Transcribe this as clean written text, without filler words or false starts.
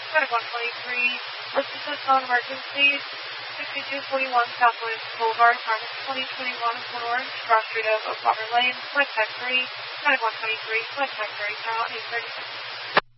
Medic 123, listen to the phone emergencies. 6241 South Williams Boulevard, apartment 2021 in Port Orange, Cross Street of Oak Water Lane, contact 3, Medic 123, contact 3, Tower 836.